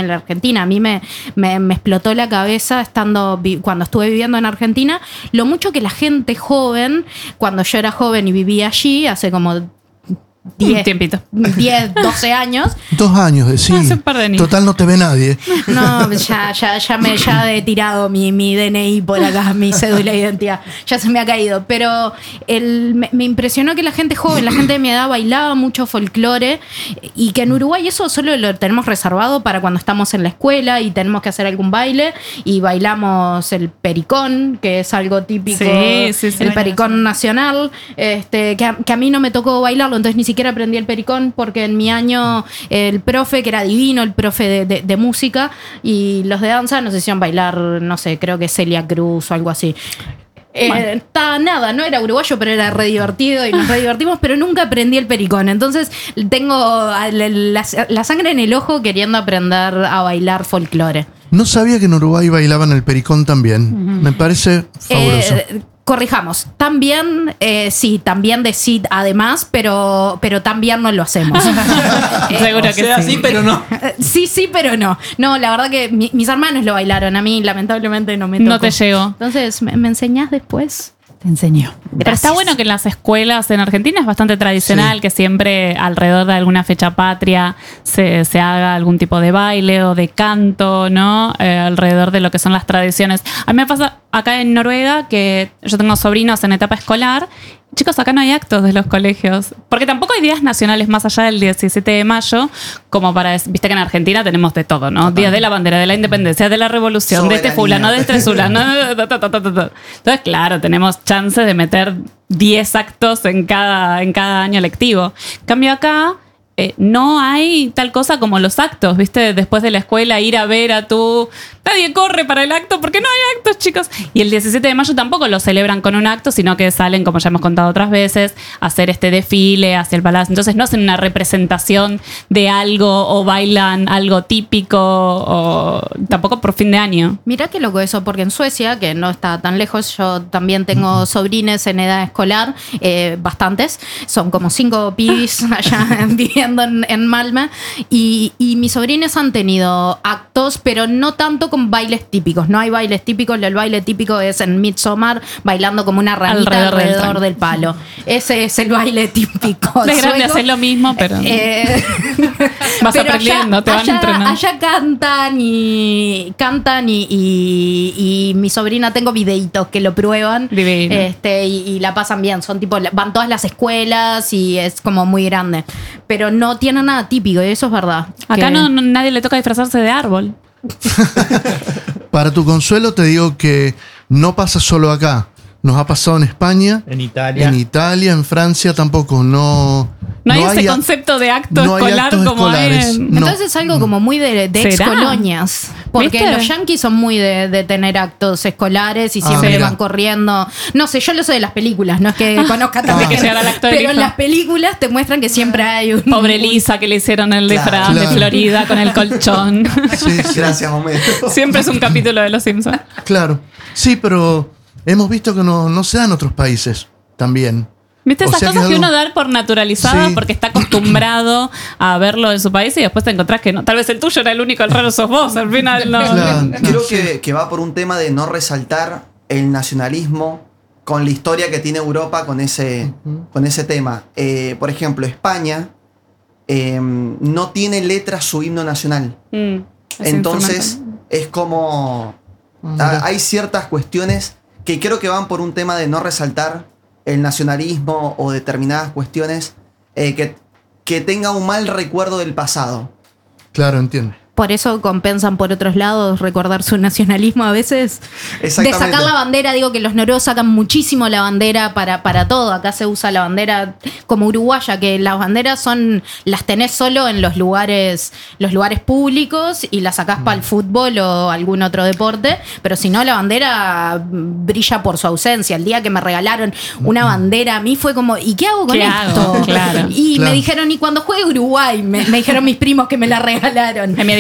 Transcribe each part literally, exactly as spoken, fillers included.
en la Argentina. A mí me, me, me explotó la cabeza estando cuando estuve viviendo en Argentina, lo mucho que la gente joven, cuando yo era joven y vivía allí, hace como diez, tiempito. diez, doce años. Dos años, de sí. Hace un par de años. Total, no te ve nadie. No, ya, ya, ya me ya he tirado mi, mi D N I por acá, mi cédula de identidad. Ya se me ha caído. Pero el, me, me impresionó que la gente joven, la gente de mi edad bailaba mucho folclore y que en Uruguay eso solo lo tenemos reservado para cuando estamos en la escuela y tenemos que hacer algún baile y bailamos el pericón, que es algo típico, sí, sí, sí, el bueno, pericón sí. nacional, este, que, a, que a mí no me tocó bailarlo, entonces ni siquiera siquiera aprendí el pericón porque en mi año el profe, que era divino, el profe de, de, de música y los de danza nos hicieron bailar, no sé, creo que Celia Cruz o algo así. Eh, está nada, no era uruguayo, pero era re divertido y nos re divertimos, pero nunca aprendí el pericón. Entonces tengo la, la, la sangre en el ojo queriendo aprender a bailar folclore. No sabía que en Uruguay bailaban el pericón también. Uh-huh. Me parece fabuloso. Eh, Corrijamos, también, eh, sí, también de sí, además, pero, pero también no lo hacemos. eh, Seguro o que sea, sí. sí, pero no. Sí, sí, pero no. No, la verdad que mi, mis hermanos lo bailaron, a mí lamentablemente no me tocó. No te llegó. Entonces, ¿me, me enseñás después? Te enseñó. Pero está bueno que en las escuelas en Argentina es bastante tradicional, sí, que siempre alrededor de alguna fecha patria se, se haga algún tipo de baile o de canto, ¿no? Eh, alrededor de lo que son las tradiciones. A mí me pasa acá en Noruega que yo tengo sobrinos en etapa escolar. Chicos, acá no hay actos de los colegios, porque tampoco hay días nacionales más allá del diecisiete de mayo, como para, viste que en Argentina tenemos de todo, ¿no? Días de la bandera, de la independencia, de la revolución, Soberanía. de este fulano, de este fulano. Entonces, claro, tenemos chance de meter diez actos en cada, en cada año lectivo. En cambio acá, Eh, no hay tal cosa como los actos, ¿viste? Después de la escuela ir a ver a tu... Nadie corre para el acto porque no hay actos, chicos. Y el diecisiete de mayo tampoco lo celebran con un acto, sino que salen, como ya hemos contado otras veces, a hacer este desfile hacia el palacio. Entonces no hacen una representación de algo o bailan algo típico o tampoco por fin de año. Mirá qué loco eso, porque en Suecia, que no está tan lejos, yo también tengo sobrines en edad escolar, eh, bastantes, son como cinco pibis allá viviendo En, en Malmö y, y mis sobrines han tenido actos, pero no tanto con bailes típicos. No hay bailes típicos. El baile típico es en Midsommar bailando como una ranita alrededor, alrededor del, del palo. Ese es el baile típico. De grande hacer lo mismo, pero eh, vas pero aprendiendo, allá, te van allá, entrenando. Allá cantan y cantan y, y, y mi sobrina, tengo videitos que lo prueban este, y, y la pasan bien. Son tipo, van todas las escuelas y es como muy grande. Pero no tiene nada típico, y eso es verdad. Acá que... no, no, nadie le toca disfrazarse de árbol. Para tu consuelo te digo que no pasa solo acá. Nos ha pasado en España, en Italia, en Italia, en Francia tampoco. No, no hay no ese hay concepto de acto no escolar actos como escolares. hay en... No. Entonces es algo como muy de, de ex colonias. Porque ¿viste? Los yanquis son muy de, de tener actos escolares y siempre ah, van corriendo. No sé, yo lo sé de las películas, no es que conozca también. Ah. Que llegar al acto pero en las películas te muestran que siempre hay un... Pobre Lisa que le hicieron el disfraz claro, claro. de Florida con el colchón. Sí, sí. Gracias, Homero. Siempre es un capítulo de Los Simpsons. Claro. Sí, pero hemos visto que no, no se da en otros países también. ¿Viste esas o sea cosas que, que algo... uno da por naturalizada sí. porque está acostumbrado a verlo en su país y después te encontrás que no? Tal vez el tuyo era el único, el raro sos vos. Al final no. Claro, Creo no, que, sí. que va por un tema de no resaltar el nacionalismo con la historia que tiene Europa con ese, uh-huh. con ese tema. Eh, por ejemplo, España eh, no tiene letra su himno nacional. Mm, es Entonces es como... Uh-huh. a, hay ciertas cuestiones que creo que van por un tema de no resaltar el nacionalismo o determinadas cuestiones eh, que, que tenga un mal recuerdo del pasado. Claro, entiendo. Por eso compensan por otros lados recordar su nacionalismo a veces. De sacar la bandera, digo que los noruegos sacan muchísimo la bandera para, para todo. Acá se usa la bandera como uruguaya, que las banderas son las tenés solo en los lugares, los lugares públicos y las sacás mm. para el fútbol o algún otro deporte. Pero si no, la bandera brilla por su ausencia. El día que me regalaron una bandera a mí fue como, ¿y qué hago con ¿Qué esto? Hago? Claro. Y claro. me dijeron, ¿y cuando juegue Uruguay? Me, me dijeron mis primos que me la regalaron. En mi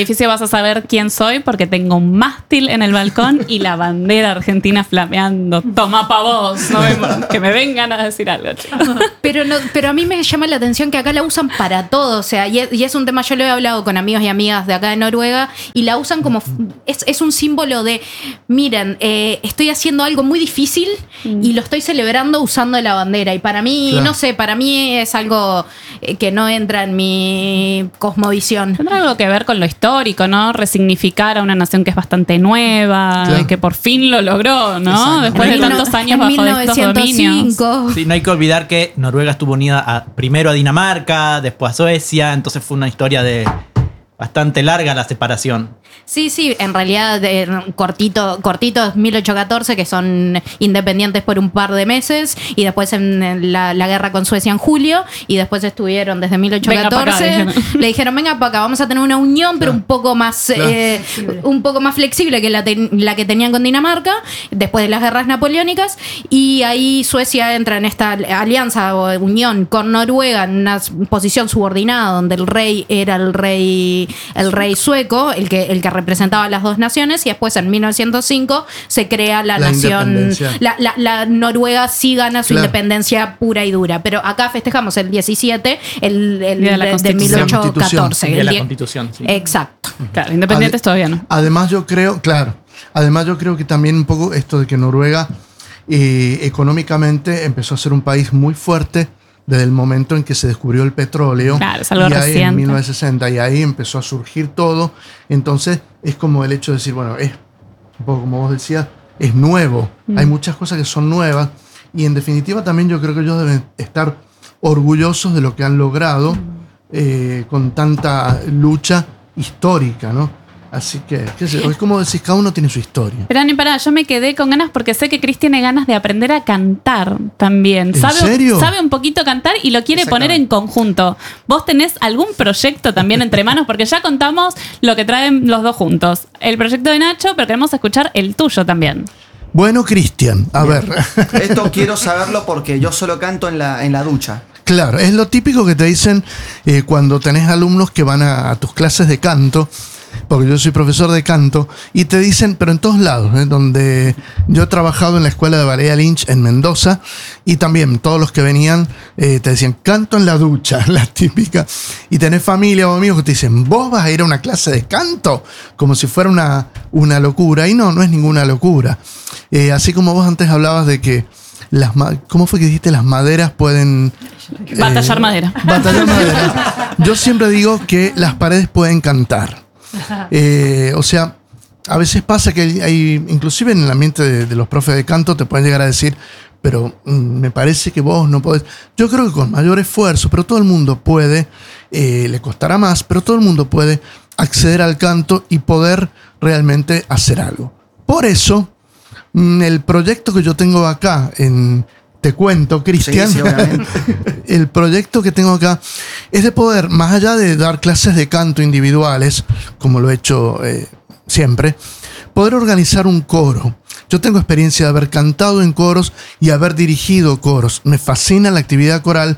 edificio vas a saber quién soy porque tengo un mástil en el balcón y la bandera argentina flameando. Toma pa' vos, no me, que me vengan a decir algo, chicos. Pero, no, pero a mí me llama la atención que acá la usan para todo, o sea, y es, y es un tema, yo lo he hablado con amigos y amigas de acá de Noruega, y la usan como, es, es un símbolo de, miren, eh, estoy haciendo algo muy difícil y lo estoy celebrando usando la bandera, y para mí, claro. no sé, para mí es algo que no entra en mi cosmovisión. Tendrá algo que ver con lo histórico, ¿no? Resignificar a una nación que es bastante nueva, claro. y que por fin lo logró, ¿no? Exacto. Después de tantos años bajo de estos dominios. Sí, no hay que olvidar que Noruega estuvo unida a, primero a Dinamarca, después a Suecia, entonces fue una historia de bastante larga la separación. Sí, sí, en realidad eh, cortito, cortito es mil ochocientos catorce, que son independientes por un par de meses, y después en, en la, la guerra con Suecia en julio, y después estuvieron desde mil ochocientos catorce. Acá, le dijeron, venga para acá, vamos a tener una unión, pero un poco más eh, un poco más flexible que la, te, la que tenían con Dinamarca, después de las guerras napoleónicas, y ahí Suecia entra en esta alianza o unión con Noruega en una posición subordinada, donde el rey era el rey, el rey sueco, el que, el que representaba a las dos naciones, y después en mil novecientos cinco se crea la, la nación, la, la, la Noruega sí gana su claro. independencia pura y dura, pero acá festejamos el diecisiete, el, el de, de, de mil ochocientos catorce. De la Constitución, sí. Exacto. Claro, independientes Ade- todavía no. Además yo creo, claro, además yo creo que también un poco esto de que Noruega eh, económicamente empezó a ser un país muy fuerte desde el momento en que se descubrió el petróleo, claro, es algo y ahí reciente. En mil novecientos sesenta, y ahí empezó a surgir todo. Entonces es como el hecho de decir, bueno, es un poco como vos decías, es nuevo, mm. hay muchas cosas que son nuevas, y en definitiva también yo creo que ellos deben estar orgullosos de lo que han logrado mm. eh, con tanta lucha histórica, ¿no? Así que, qué sé, es como decís, cada uno tiene su historia. Pero Ani, pará, yo me quedé con ganas porque sé que Chris tiene ganas de aprender a cantar también. ¿En ¿Sabe, serio? Sabe un poquito cantar y lo quiere poner en conjunto. ¿Vos tenés algún proyecto también entre manos? Porque ya contamos lo que traen los dos juntos. El proyecto de Nacho, pero queremos escuchar el tuyo también. Bueno, Cristian, a Bien. ver. Esto quiero saberlo porque yo solo canto en la, en la ducha. Claro, es lo típico que te dicen eh, cuando tenés alumnos que van a, a tus clases de canto, porque yo soy profesor de canto, y te dicen, pero en todos lados, ¿eh? Donde yo he trabajado en la escuela de Valeria Lynch en Mendoza, y también todos los que venían eh, te decían, canto en la ducha, la típica, y tenés familia o amigos que te dicen, vos vas a ir a una clase de canto, como si fuera una, una locura, y no, no es ninguna locura. Eh, así como vos antes hablabas de que las, ¿cómo fue que dijiste? Las maderas pueden... Batallar eh, madera. Batallar madera. Yo siempre digo que las paredes pueden cantar. Eh, o sea, a veces pasa que hay, hay inclusive en el ambiente de, de los profes de canto te pueden llegar a decir, pero mm, me parece que vos no podés. Yo creo que con mayor esfuerzo, pero todo el mundo puede, eh, le costará más, pero todo el mundo puede acceder al canto y poder realmente hacer algo. Por eso, mm, el proyecto que yo tengo acá en... Te cuento, Cristian, sí, sí, el proyecto que tengo acá es de poder, más allá de dar clases de canto individuales, como lo he hecho eh, siempre, poder organizar un coro. Yo tengo experiencia de haber cantado en coros y haber dirigido coros. Me fascina la actividad coral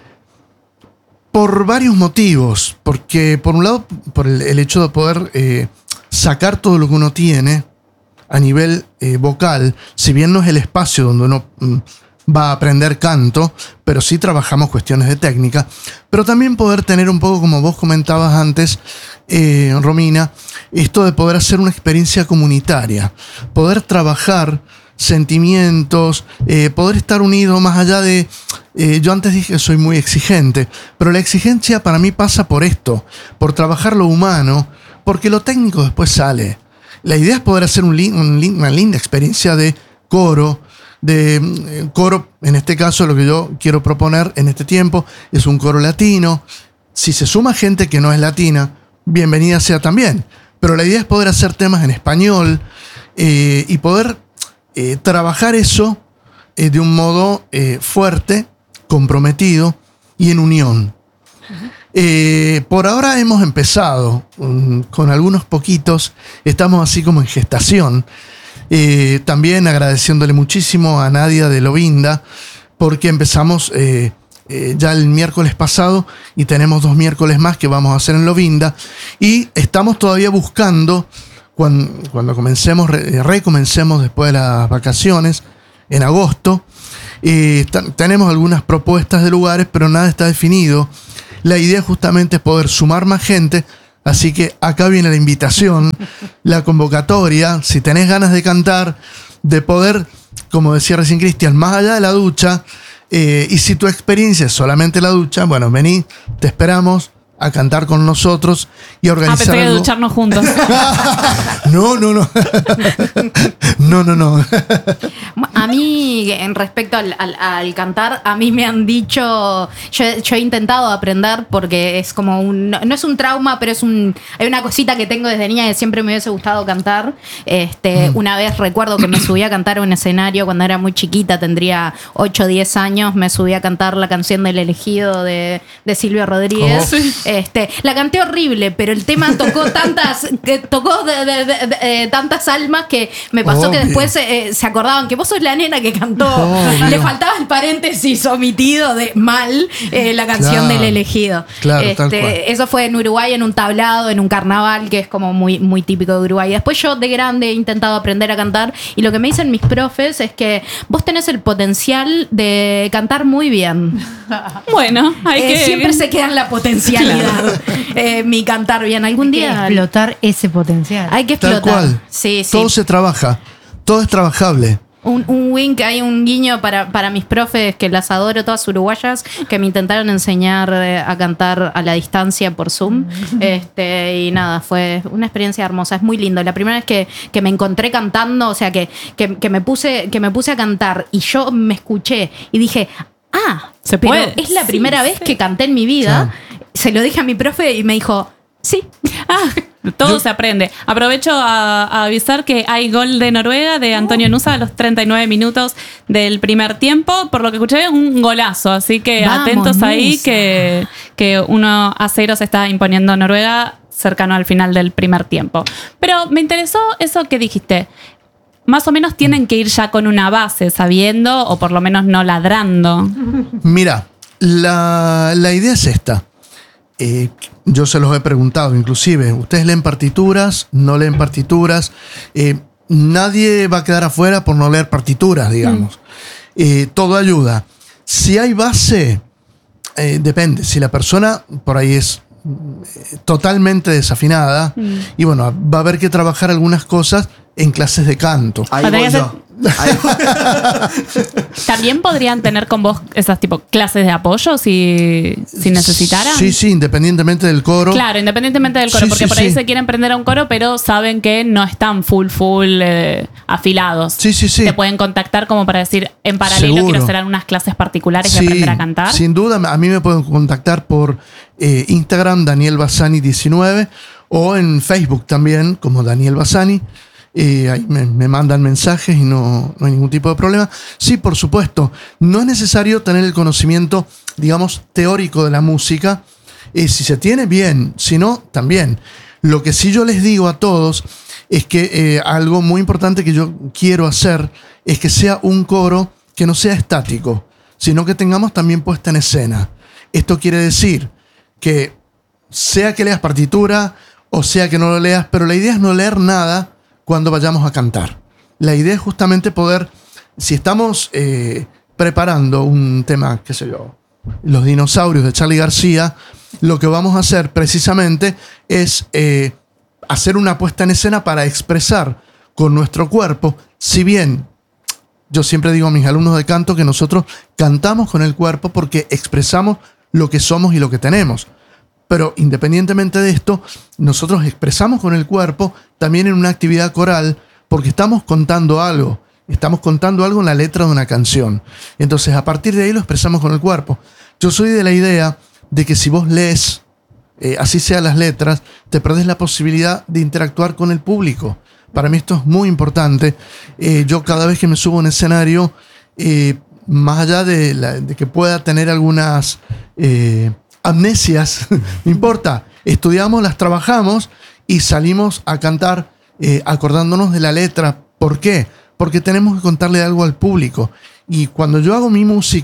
por varios motivos. Porque, por un lado, por el, el hecho de poder eh, sacar todo lo que uno tiene a nivel eh, vocal, si bien no es el espacio donde uno... Mm, va a aprender canto, pero sí trabajamos cuestiones de técnica, pero también poder tener un poco, como vos comentabas antes, eh, Romina, esto de poder hacer una experiencia comunitaria, poder trabajar sentimientos, eh, poder estar unido más allá de... Eh, yo antes dije que soy muy exigente, pero la exigencia para mí pasa por esto, por trabajar lo humano, porque lo técnico después sale. La idea es poder hacer un, un, una linda experiencia de coro, de eh, coro, en este caso lo que yo quiero proponer en este tiempo es un coro latino. Si se suma gente que no es latina, bienvenida sea también, pero la idea es poder hacer temas en español eh, y poder eh, trabajar eso eh, de un modo eh, fuerte, comprometido y en unión. Uh-huh. Eh, por ahora hemos empezado um, con algunos poquitos, estamos así como en gestación. Eh, también agradeciéndole muchísimo a Nadia de Lovinda, porque empezamos eh, eh, ya el miércoles pasado y tenemos dos miércoles más que vamos a hacer en Lovinda. Y estamos todavía buscando, cuando, cuando comencemos, re, recomencemos después de las vacaciones, en agosto, eh, tenemos algunas propuestas de lugares, pero nada está definido. La idea justamente es poder sumar más gente. Así que acá viene la invitación, la convocatoria, si tenés ganas de cantar, de poder, como decía recién Cristian, más allá de la ducha, eh, y si tu experiencia es solamente la ducha, bueno, vení, te esperamos a cantar con nosotros y a organizar. Ah, pensé algo. que ducharnos juntos. No, no, no. No, no, no. A mí, en respecto al, al, al cantar, a mí me han dicho, yo, yo he intentado aprender porque es como un, no es un trauma, pero es un, hay una cosita que tengo desde niña que siempre me hubiese gustado cantar. Este, mm. Una vez recuerdo que me subí a cantar a un escenario cuando era muy chiquita, tendría ocho o diez años, me subí a cantar la canción del elegido de, de Silvio Rodríguez. Oh. Sí. Este, la canté horrible, pero el tema tocó tantas, que tocó de, de, de, de, de, tantas almas que me pasó oh, que después eh, se acordaban que vos sos la nena que cantó. Oh, le faltaba el paréntesis omitido de mal eh, la canción claro, del elegido. Claro, este, eso fue en Uruguay, en un tablado, en un carnaval, que es como muy, muy típico de Uruguay. Después yo de grande he intentado aprender a cantar y lo que me dicen mis profes es que vos tenés el potencial de cantar muy bien. Bueno, hay eh, que... siempre se queda en la potencialidad. Eh, mi cantar bien. Algún hay día. Que explotar ese potencial. Hay que explotar. Tal cual. Sí, sí. Todo se trabaja. Todo es trabajable. Un, un wink, hay un guiño para, para mis profes que las adoro, todas uruguayas, que me intentaron enseñar a cantar a la distancia por Zoom. Este, y nada, fue una experiencia hermosa. Es muy lindo. La primera vez que, que me encontré cantando, o sea, que, que, que, me puse, que me puse a cantar y yo me escuché y dije, ah, ¿se pero puede? Es la primera sí, vez sí. que canté en mi vida. Sí. Se lo dije a mi profe y me dijo, sí. Ah, todo Yo, se aprende. Aprovecho a, a avisar que hay gol de Noruega de Antonio Nusa a los treinta y nueve minutos del primer tiempo. Por lo que escuché, un golazo. Así que Vamos, atentos ahí Nusa. que, que uno a cero se está imponiendo Noruega cercano al final del primer tiempo. Pero me interesó eso que dijiste. Más o menos tienen que ir ya con una base, sabiendo o por lo menos no ladrando. Mira, la, la idea es esta. Eh, yo se los he preguntado, inclusive, ¿ustedes leen partituras? ¿No leen partituras? Eh, nadie va a quedar afuera por no leer partituras, digamos. Mm. Eh, todo ayuda. Si hay base, eh, depende. Si la persona por ahí es eh, totalmente desafinada, mm. y bueno, va a haber que trabajar algunas cosas en clases de canto. Ahí voy yo. Ahí voy. ¿También podrían tener con vos esas tipo clases de apoyo si, si necesitaran? Sí, sí, independientemente del coro. Claro, independientemente del coro, sí, porque sí, por ahí sí. se quieren prender a un coro, pero saben que no están full, full eh, afilados. Sí, sí, sí. Te pueden contactar como para decir, en paralelo Seguro. quiero hacer unas clases particulares Sí, y aprender a cantar. Sin duda, a mí me pueden contactar por eh, Instagram, Daniel Bassani diecinueve, o en Facebook también, como Daniel Bassani. Eh, ahí me, me mandan mensajes y no, no hay ningún tipo de problema. Sí, por supuesto, no es necesario tener el conocimiento, digamos, teórico de la música. Eh, si se tiene, bien. Si no, también. Lo que sí yo les digo a todos es que eh, algo muy importante que yo quiero hacer es que sea un coro que no sea estático, sino que tengamos también puesta en escena. Esto quiere decir que sea que leas partitura o sea que no lo leas, pero la idea es no leer nada cuando vayamos a cantar. La idea es justamente poder, si estamos eh, preparando un tema, qué sé yo, Los dinosaurios de Charly García, lo que vamos a hacer precisamente es eh, hacer una puesta en escena para expresar con nuestro cuerpo, si bien yo siempre digo a mis alumnos de canto que nosotros cantamos con el cuerpo porque expresamos lo que somos y lo que tenemos. Pero independientemente de esto, nosotros expresamos con el cuerpo también en una actividad coral porque estamos contando algo. Estamos contando algo en la letra de una canción. Entonces, a partir de ahí lo expresamos con el cuerpo. Yo soy de la idea de que si vos lees, eh, así sean las letras, te perdés la posibilidad de interactuar con el público. Para mí esto es muy importante. Eh, yo cada vez que me subo a un escenario, eh, más allá de, la, de que pueda tener algunas... Eh, amnesias, no importa, estudiamos, las trabajamos y salimos a cantar eh, acordándonos de la letra. ¿Por qué? Porque tenemos que contarle algo al público. Y cuando yo hago mi música,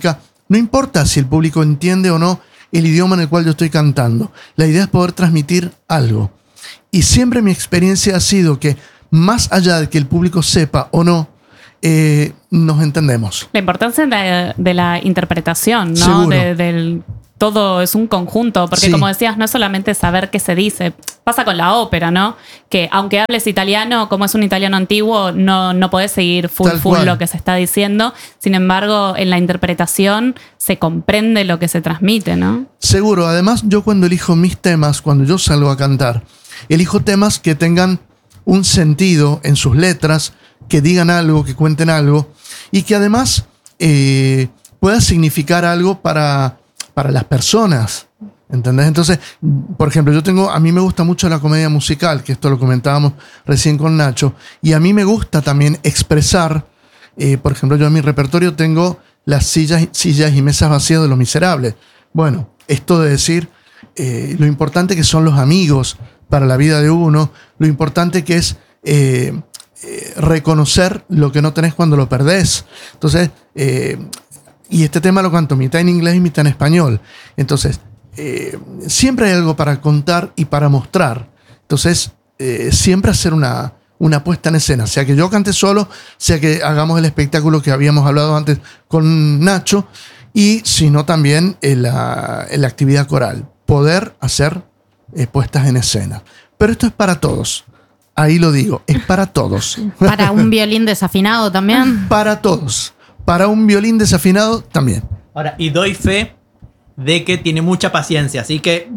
No importa si el público entiende o no el idioma en el cual yo estoy cantando. La idea es poder transmitir algo. Y siempre mi experiencia ha sido que más allá de que el público sepa o no, eh, nos entendemos. La importancia de la, de la interpretación, ¿no? De, del, todo es un conjunto, porque sí. Como decías, no es solamente saber qué se dice. Pasa con la ópera, ¿no? Que aunque hables italiano, como es un italiano antiguo, no, no podés seguir full Tal full cual. lo que se está diciendo. Sin embargo, en la interpretación se comprende lo que se transmite, ¿no? Seguro. Además, yo cuando elijo mis temas, cuando yo salgo a cantar, elijo temas que tengan un sentido en sus letras, que digan algo, que cuenten algo, y que además eh, pueda significar algo para, para las personas. ¿Entendés? Entonces, por ejemplo, yo tengo, a mí me gusta mucho la comedia musical, que esto lo comentábamos recién con Nacho, y a mí me gusta también expresar, eh, por ejemplo, yo en mi repertorio tengo las sillas, sillas y mesas vacías de Los Miserables. Bueno, esto de decir eh, lo importante que son los amigos para la vida de uno, lo importante que es eh, eh, reconocer lo que no tenés cuando lo perdés. Entonces, eh, y este tema lo canto mitad en inglés y mitad en español. Entonces, eh, siempre hay algo para contar y para mostrar. Entonces, eh, siempre hacer una, una puesta en escena, sea que yo cante solo, sea que hagamos el espectáculo que habíamos hablado antes con Nacho, y si no también en la, en la actividad coral, poder hacer eh, puestas en escena. Pero esto es para todos. Ahí lo digo, es para todos. Para un violín desafinado también. Para todos. Para un violín desafinado también. Ahora, y doy fe de que tiene mucha paciencia, así que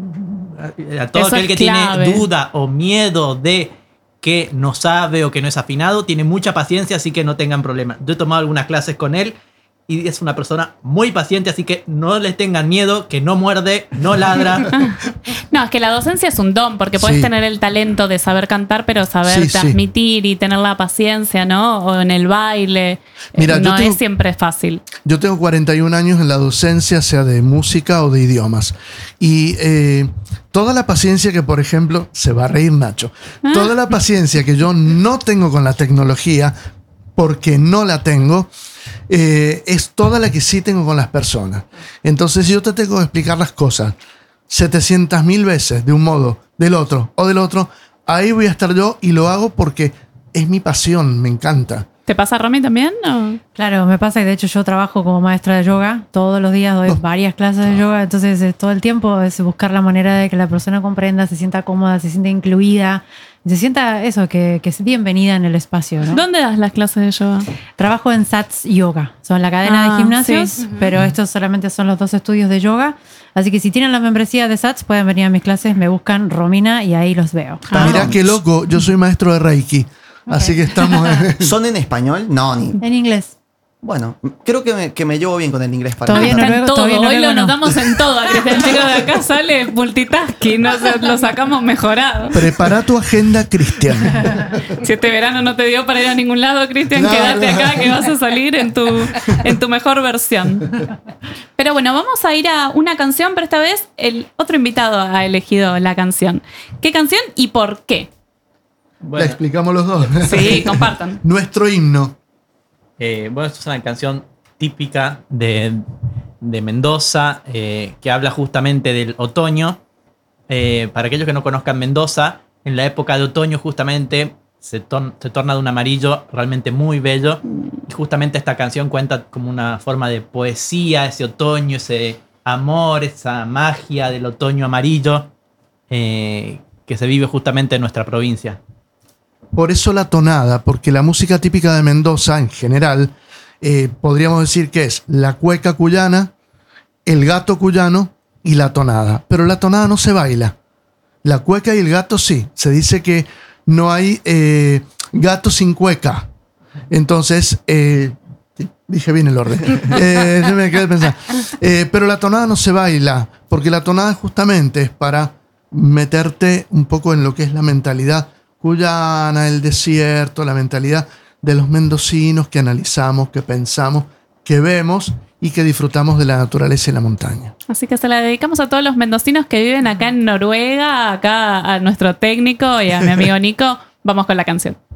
a todo Eso aquel que es clave. tiene duda o miedo de que no sabe o que no es afinado, tiene mucha paciencia, así que no tengan problema. Yo he tomado algunas clases con él y es una persona muy paciente, así que no les tengan miedo, que no muerde, no ladra. No, es que la docencia es un don, porque puedes Sí. tener el talento de saber cantar, pero saber Sí, sí. transmitir y tener la paciencia, ¿no? O en el baile. Mira, Eh, yo no tengo- es siempre fácil. Yo tengo cuarenta y un años en la docencia, sea de música o de idiomas. Y eh, toda la paciencia que, por ejemplo, se va a reír Nacho, toda la paciencia que yo no tengo con la tecnología, porque no la tengo, eh, es toda la que sí tengo con las personas. Entonces, si yo te tengo que explicar las cosas setecientas mil veces de un modo, del otro o del otro, ahí voy a estar yo y lo hago porque es mi pasión, me encanta. ¿Te pasa, Romy, también? ¿O? Claro, me pasa que de hecho yo trabajo como maestra de yoga. Todos los días doy Oh. varias clases de yoga. Entonces eh, todo el tiempo es buscar la manera de que la persona comprenda, se sienta cómoda, se sienta incluida. Se sienta eso, que, que es bienvenida en el espacio, ¿no? ¿Dónde das las clases de yoga? Trabajo en Sats Yoga. Son la cadena Ah, de gimnasios, sí. pero estos solamente son los dos estudios de yoga. Así que si tienen la membresía de Sats, pueden venir a mis clases, me buscan Romina y ahí los veo. Ah. Mirá qué loco, yo soy maestro de Reiki. Así que estamos en... ¿Son en español? No, ni. En inglés. Bueno, creo que me, que me llevo bien con el inglés para Todavía cantar. Está en noruego, todo. todavía Hoy noruego lo no. notamos en todo. A Cristian Chico de acá sale multitasking. No sé, lo sacamos mejorado. Prepara tu agenda, Cristian. Si este verano no te dio para ir a ningún lado, Cristian, Claro. quédate acá que vas a salir en tu, en tu mejor versión. Pero bueno, vamos a ir a una canción, pero esta vez el otro invitado ha elegido la canción. ¿Qué canción y por qué? La Bueno, explicamos los dos. Sí, compartan. Nuestro himno. eh, bueno, esto es una canción típica de, de Mendoza, eh, que habla justamente del otoño. Eh, para aquellos que no conozcan Mendoza, en la época de otoño justamente se, tor- se torna de un amarillo realmente muy bello. Y justamente esta canción cuenta como una forma de poesía, ese otoño, ese amor, esa magia del otoño amarillo eh, que se vive justamente en nuestra provincia. Por eso la tonada, porque la música típica de Mendoza en general, eh, podríamos decir que es la cueca cuyana, el gato cuyano y la tonada. Pero la tonada no se baila. La cueca y el gato sí. Se dice que no hay eh, gato sin cueca. Entonces, eh, dije bien el orden. Eh, yo me quedé pensando. Eh, pero la tonada no se baila, porque la tonada justamente es para meterte un poco en lo que es la mentalidad cuyana, el desierto, la mentalidad de los mendocinos que analizamos, que pensamos, que vemos y que disfrutamos de la naturaleza y la montaña. Así que se la dedicamos a todos los mendocinos que viven acá en Noruega, acá a nuestro técnico y a mi amigo Nico. Vamos con la canción.